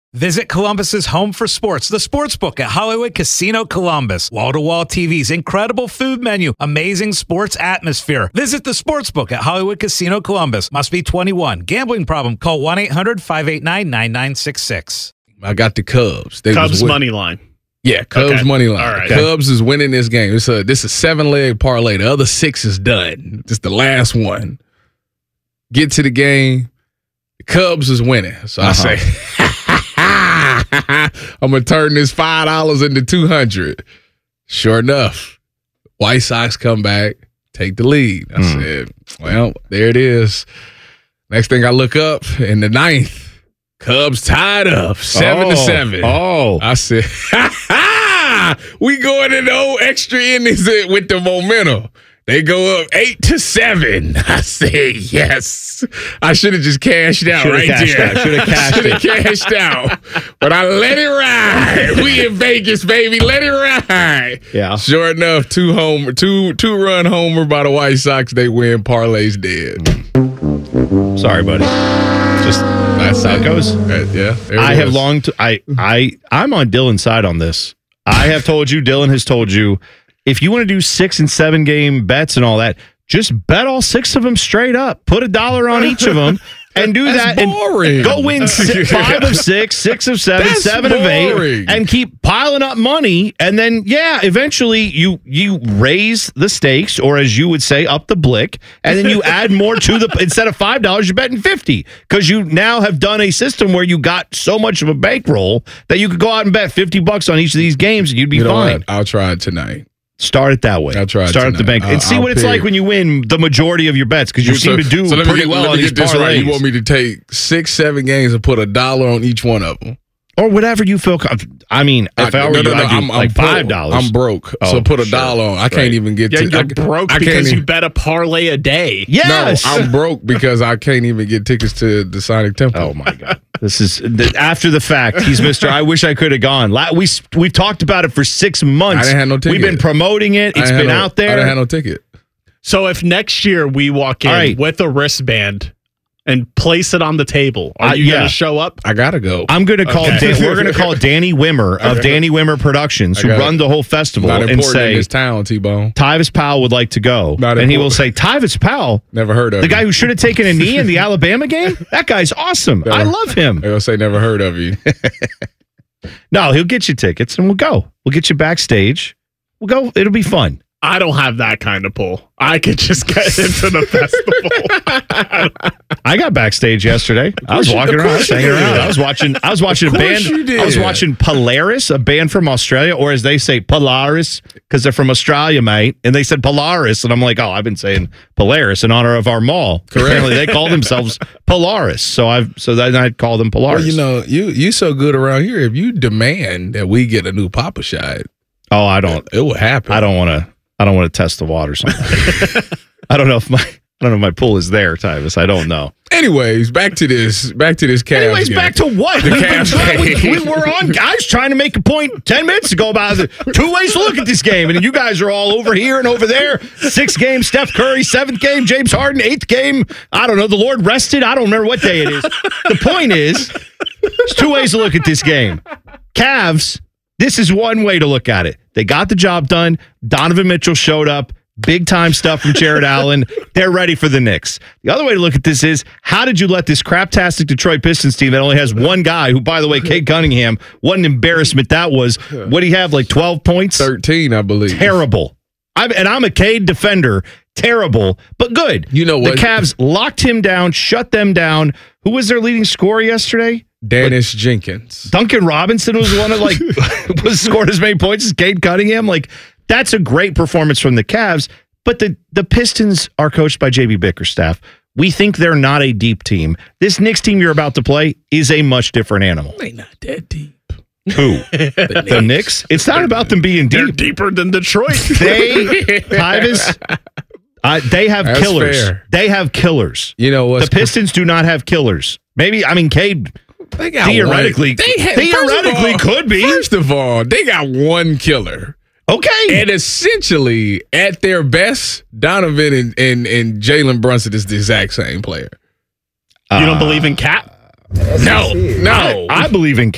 Visit Columbus's home for sports, the Sportsbook at Hollywood Casino Columbus. Wall-to-wall TVs, incredible food menu, amazing sports atmosphere. Visit the Sportsbook at Hollywood Casino Columbus. Must be 21. Gambling problem? Call 1-800-589-9966. I got the Cubs. Cubs money line. Yeah, Cubs money line. All right. Cubs is winning this game. This is a 7-leg parlay. The other 6 is done. This is the last one. Get to the game. The Cubs is winning. So I say, I'm going to turn this $5 into $200. Sure enough, White Sox come back, take the lead. I said, well, there it is. Next thing I look up, in the 9th, Cubs tied up 7-7. Oh. I said, we going in the old extra innings with the momentum. They go up 8-7. I say, yes. I should have just cashed out right there. Should have cashed out. But I let it ride. We in Vegas, baby. Let it ride. Yeah. Sure enough, two-run homer by the White Sox. They win. Parlay's dead. Sorry, buddy. Just that's how it goes. Yeah. I have long to I'm on Dylan's side on this. I have told you, Dylan has told you, if you want to do 6 and 7 game bets and all that, just bet all 6 of them straight up. Put $1 on each of them and do that. Boring. And go win 5 of 6, 6 of 7, That's 7 boring. of 8, and keep piling up money. And then, eventually you raise the stakes, or as you would say, up the blick, and then you add more to the. Instead of $5, you're betting 50 because you now have done a system where you got so much of a bankroll that you could go out and bet $50 on each of these games and you'd be fine. What? I'll try it tonight. Start it that way. I'll try it Start at the bank and see what it's like when you win the majority of your bets, because you seem to do pretty well on these parlays. Right. You want me to take 6, 7 games and put $1 on each one of them, or whatever you feel. I mean, if I were you, I'd do like $5. I'm broke, so put $1 on. I can't even get to. You're broke because you bet a parlay a day. Yes, no, I'm broke because I can't even get tickets to the Sonic Temple. Oh my God. This is after the fact. He's Mr. I wish I could have gone. We've talked about it for 6 months. I didn't have no ticket. We've been promoting it. It's been out there. I didn't have no ticket. So if next year we walk in with a wristband and place it on the table, are you going to show up? I gotta go. I'm going to call. We're going to call Danny Wimmer of Danny Wimmer Productions, who run the whole festival, Not and important say, in this town, T-Bone. Tyvis Powell would like to go, and he will say, Tyvis Powell, never heard of the him. guy who should have taken a knee in the Alabama game. That guy's awesome. I love him. They'll say never heard of you. No, he'll get you tickets, and we'll go. We'll get you backstage. We'll go. It'll be fun. I don't have that kind of pull. I could just get into the festival. I got backstage yesterday. I was walking around, I was hanging around. I was watching a band. I was watching Polaris, a band from Australia, or as they say, Polaris, because they're from Australia, mate. And they said Polaris, and I'm like, oh, I've been saying Polaris in honor of our mall. Correct. Apparently, they call themselves Polaris, so then I'd call them Polaris. Well, you so good around here. If you demand that we get a new Papa Shot, I don't. It will happen. I don't want to test the water. I don't know if my pull is there, Tyvis. I don't know. Anyways, back to this Cavs. Anyways, game. back to what? The Cavs we were on guys trying to make a point 10 minutes ago about the 2 ways to look at this game, and you guys are all over here and over there. 6th game, Steph Curry. 7th game, James Harden. 8th game, I don't know. The Lord rested. I don't remember what day it is. The point is, there's 2 ways to look at this game. Cavs. This is one way to look at it. They got the job done. Donovan Mitchell showed up. Big time stuff from Jared Allen. They're ready for the Knicks. The other way to look at this is, how did you let this craptastic Detroit Pistons team that only has one guy, who, by the way, Cade Cunningham, what an embarrassment that was. What do you have, like 12 points? 13, I believe. Terrible. I'm a Cade defender. Terrible, but good. You know what? The Cavs locked him down, shut them down. Who was their leading scorer yesterday? Dennis Jenkins. Duncan Robinson was the one that was scored as many points as Cade Cunningham. That's a great performance from the Cavs, but the Pistons are coached by JB Bickerstaff. We think they're not a deep team. This Knicks team you're about to play is a much different animal. They're not that deep. Who? The Knicks? It's not about them being deep. They're deeper than Detroit. Tyvis, they have That's killers. fair. They have killers. You know what? The Pistons do not have killers. Cade They got theoretically one. could be. First of all, they got one killer. Okay. And essentially, at their best, Donovan and Jalen Brunson is the exact same player. You don't believe in Cat? No. I believe in